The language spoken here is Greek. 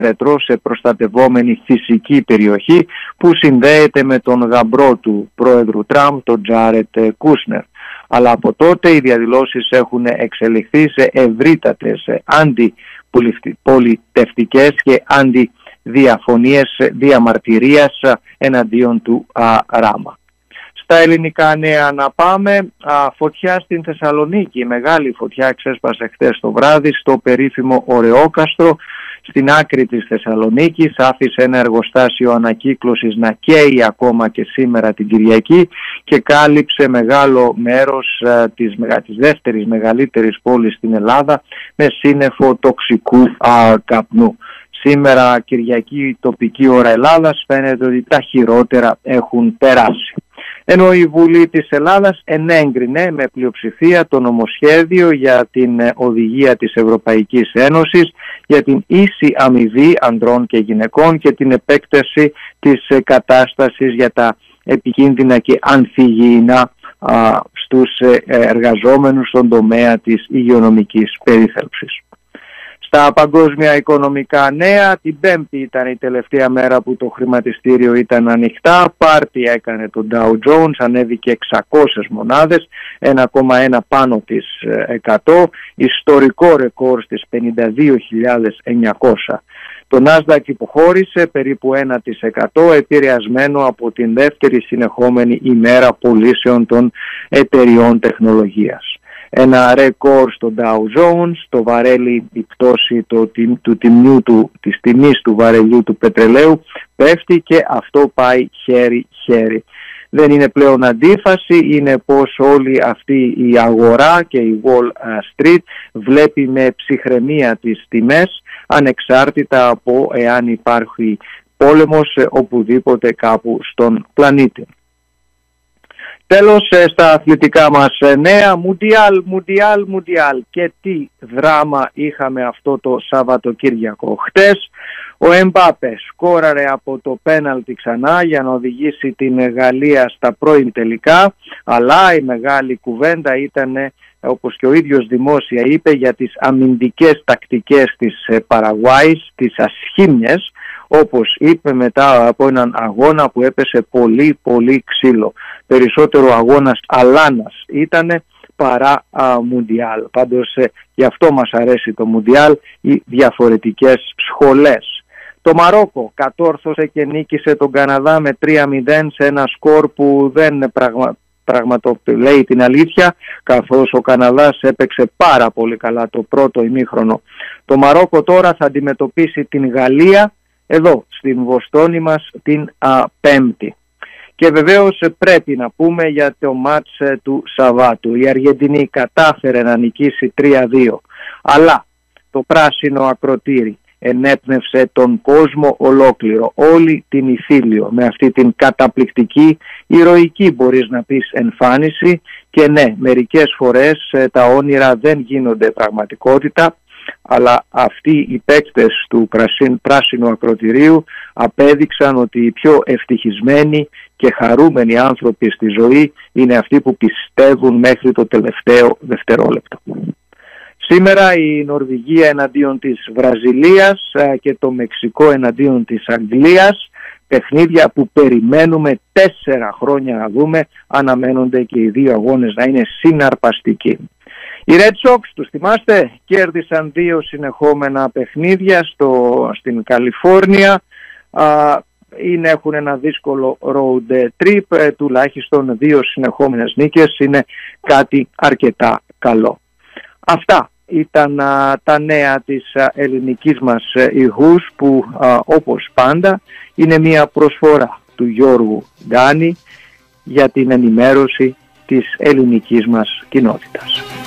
Ρετρό σε προστατευόμενη φυσική περιοχή που συνδέεται με τον γαμπρό του πρόεδρου Τραμπ, τον Τζάρετ Κούσνερ. Αλλά από τότε οι διαδηλώσεις έχουν εξελιχθεί σε ευρύτατες αντιπολιτευτικές και αντιδιαφωνίες διαμαρτυρίας εναντίον του Ράμα. Στα ελληνικά νέα να πάμε, φωτιά στην Θεσσαλονίκη. Μεγάλη φωτιά ξέσπασε χθες το βράδυ στο περίφημο Ωρεόκαστρο. Στην άκρη της Θεσσαλονίκης άφησε ένα εργοστάσιο ανακύκλωσης να καίει ακόμα και σήμερα την Κυριακή και κάλυψε μεγάλο μέρος της δεύτερης μεγαλύτερης πόλης στην Ελλάδα με σύννεφο τοξικού καπνού. Σήμερα Κυριακή τοπική ώρα Ελλάδας φαίνεται ότι τα χειρότερα έχουν περάσει. Ενώ η Βουλή της Ελλάδας ενέγκρινε με πλειοψηφία το νομοσχέδιο για την οδηγία της Ευρωπαϊκής Ένωσης για την ίση αμοιβή ανδρών και γυναικών και την επέκταση της κατάστασης για τα επικίνδυνα και ανθυγιεινά στους εργαζόμενους στον τομέα της υγειονομικής περίθαλψης. Στα παγκόσμια οικονομικά νέα, την Πέμπτη ήταν η τελευταία μέρα που το χρηματιστήριο ήταν ανοιχτά. Πάρτι έκανε το Dow Jones, ανέβηκε 600 μονάδες, 1,1 πάνω της 100, ιστορικό ρεκόρ στις 52.900. Το Nasdaq υποχώρησε περίπου 1% επηρεασμένο από την δεύτερη συνεχόμενη ημέρα πωλήσεων των εταιριών τεχνολογίας. Ένα ρεκόρ στο Dow Jones, το βαρέλι, η πτώση της τιμής του βαρελιού του πετρελαίου πέφτει και αυτό πάει χέρι-χέρι. Δεν είναι πλέον αντίφαση, είναι πως όλη αυτή η αγορά και η Wall Street βλέπει με ψυχραιμία τις τιμές ανεξάρτητα από εάν υπάρχει πόλεμος οπουδήποτε κάπου στον πλανήτη. Τέλος, στα αθλητικά μας νέα, Μουντιάλ και τι δράμα είχαμε αυτό το Σαββατοκύριακο. Χτες ο Εμπάπε σκόραρε από το πέναλτι ξανά για να οδηγήσει την Γαλλία στα πρώην τελικά, αλλά η μεγάλη κουβέντα ήταν, όπως και ο ίδιος δημόσια είπε, για τις αμυντικές τακτικές της Παραγουάης, τις ασχήμιες, όπως είπε μετά από έναν αγώνα που έπεσε πολύ ξύλο. Περισσότερο αγώνας αλάνας ήτανε παρά Μουντιάλ. Πάντως γι' αυτό μας αρέσει το Μουντιάλ, οι διαφορετικές σχολές. Το Μαρόκο κατόρθωσε και νίκησε τον Καναδά με 3-0 σε ένα σκορ που δεν λέει την αλήθεια, καθώς ο Καναδάς έπαιξε πάρα πολύ καλά το πρώτο ημίχρονο. Το Μαρόκο τώρα θα αντιμετωπίσει την Γαλλία εδώ στην Βοστόνη μας την Πέμπτη. Και βεβαίως πρέπει να πούμε για το μάτς του Σαββάτου. Η Αργεντινή κατάφερε να νικήσει 3-2, αλλά το πράσινο ακροτήρι ενέπνευσε τον κόσμο ολόκληρο, όλη την Ιθήλιο, με αυτή την καταπληκτική, ηρωική μπορείς να πεις εμφάνιση. Και ναι, μερικές φορές τα όνειρα δεν γίνονται πραγματικότητα, αλλά αυτοί οι παίκτες του πράσινου ακροτηρίου απέδειξαν ότι οι πιο ευτυχισμένοι και χαρούμενοι άνθρωποι στη ζωή είναι αυτοί που πιστεύουν μέχρι το τελευταίο δευτερόλεπτο. Σήμερα η Νορβηγία εναντίον της Βραζιλίας και το Μεξικό εναντίον της Αγγλίας, παιχνίδια που περιμένουμε 4 χρόνια να δούμε, αναμένονται και οι δύο αγώνες να είναι συναρπαστικοί. Οι Red Sox, τους θυμάστε, κέρδισαν 2 συνεχόμενα παιχνίδια στην Καλιφόρνια. Έχουν ένα δύσκολο road trip, τουλάχιστον 2 συνεχόμενες νίκες είναι κάτι αρκετά καλό. Αυτά ήταν τα νέα της ελληνικής μας ηχούς που όπως πάντα είναι μια προσφορά του Γιώργου Γκάνη για την ενημέρωση της ελληνικής μας κοινότητας.